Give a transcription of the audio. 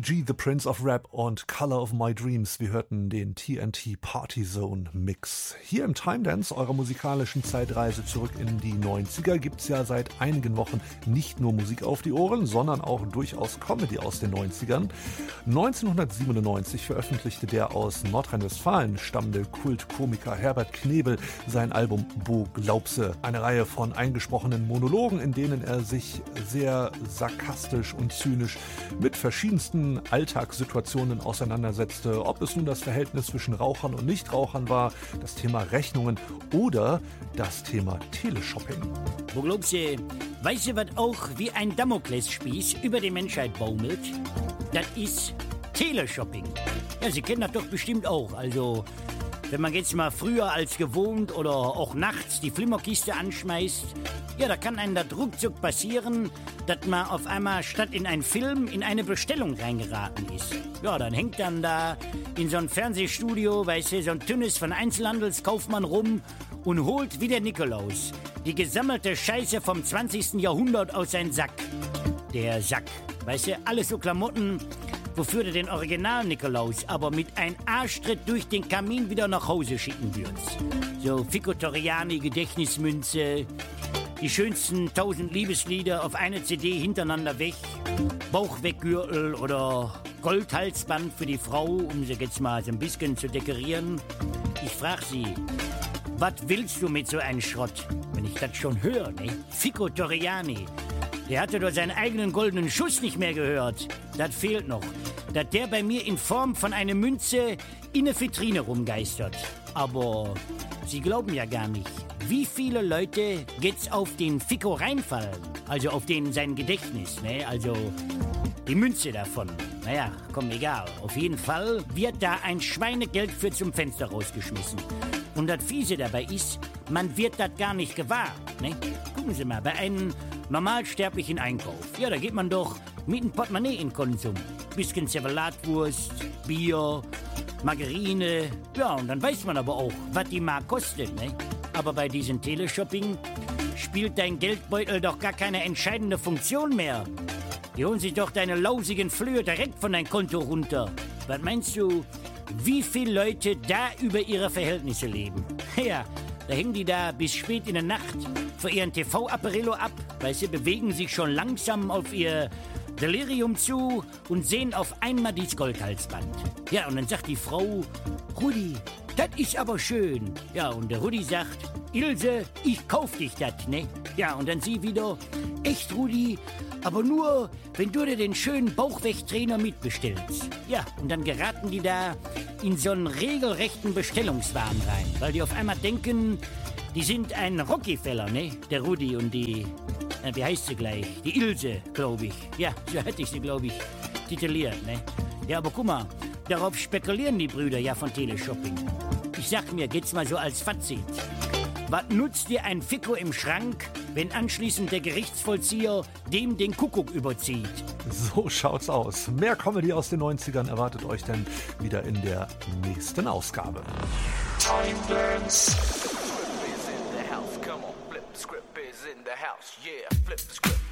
G, The Prince of Rap und Color of My Dreams. Wir hörten den TNT Party Zone Mix. Hier im Time Dance, eurer musikalischen Zeitreise zurück in die 90er, gibt's ja seit einigen Wochen nicht nur Musik auf die Ohren, sondern auch durchaus Comedy aus den 90ern. 1997 veröffentlichte der aus Nordrhein-Westfalen stammende Kultkomiker Herbert Knebel sein Album Bo Glaubse. Eine Reihe von eingesprochenen Monologen, in denen er sich sehr sarkastisch und zynisch mit verschiedensten Alltagssituationen auseinandersetzte, ob es nun das Verhältnis zwischen Rauchern und Nichtrauchern war, das Thema Rechnungen oder das Thema Teleshopping. Wo glaubst du, weißt du, was auch wie ein Damoklesspieß über die Menschheit baumelt? Das ist Teleshopping. Ja, Sie kennen das doch bestimmt auch. Also, wenn man jetzt mal früher als gewohnt oder auch nachts die Flimmerkiste anschmeißt, ja, da kann einem das ruckzuck passieren, dass man auf einmal statt in einen Film in eine Bestellung reingeraten ist. Ja, dann hängt dann da in so ein Fernsehstudio, weißt du, so ein Tünnes von Einzelhandelskaufmann rum und holt wie der Nikolaus die gesammelte Scheiße vom 20. Jahrhundert aus seinem Sack. Der Sack, weißt du, alles so Klamotten, wofür du den Original-Nikolaus aber mit einem Arschtritt durch den Kamin wieder nach Hause schicken würdest. So Fico Torriani Gedächtnismünze, die schönsten 1000 Liebeslieder auf eine CD hintereinander weg, Bauchweggürtel oder Goldhalsband für die Frau, um sie jetzt mal so ein bisschen zu dekorieren. Ich frag sie, was willst du mit so einem Schrott? Wenn ich das schon höre, ne? Fico Torriani, der hatte doch seinen eigenen goldenen Schuss nicht mehr gehört. Das fehlt noch, dass der bei mir in Form von einer Münze in eine Vitrine rumgeistert. Aber Sie glauben ja gar nicht, wie viele Leute jetzt auf den Fico reinfallen. Also auf sein Gedächtnis, ne? Also die Münze davon. Naja, komm, egal. Auf jeden Fall wird da ein Schweinegeld für zum Fenster rausgeschmissen. Und das Fiese dabei ist, man wird das gar nicht gewahr, ne? Gucken Sie mal, bei einem normalsterblichen Einkauf, ja, da geht man doch mit einem Portemonnaie in Konsum. Bisschen Zervelatwurst, Bier, Margarine, ja, und dann weiß man aber auch, was die Mark kostet, ne? Aber bei diesem Teleshopping spielt dein Geldbeutel doch gar keine entscheidende Funktion mehr. Die holen sich doch deine lausigen Flöhe direkt von dein Konto runter. Was meinst du, wie viele Leute da über ihre Verhältnisse leben? Ja, da hängen die da bis spät in der Nacht vor ihren TV-Apparillo ab, weißt du, bewegen sich schon langsam auf ihr Delirium zu und sehen auf einmal dieses Goldhalsband. Ja, und dann sagt die Frau, Rudi, das ist aber schön. Ja, und der Rudi sagt, Ilse, ich kauf dich das, ne? Ja, und dann sie wieder, echt, Rudi, aber nur, wenn du dir den schönen Bauchwegtrainer mitbestellst. Ja, und dann geraten die da in so einen regelrechten Bestellungswahn rein, weil die auf einmal denken, die sind ein Rockefeller, ne? Der Rudi und die, wie heißt sie gleich? Die Ilse, glaube ich. Ja, so hätte ich sie, glaube ich, tituliert, ne? Ja, aber guck mal, darauf spekulieren die Brüder ja von Teleshopping. Ich sag mir, geht's mal so als Fazit. Was nutzt dir ein Fico im Schrank, wenn anschließend der Gerichtsvollzieher dem den Kuckuck überzieht? So schaut's aus. Mehr Comedy aus den 90ern erwartet euch dann wieder in der nächsten Ausgabe. Time Dance. Flip is in the house, come on, flip the script is in the house, yeah, flip the script.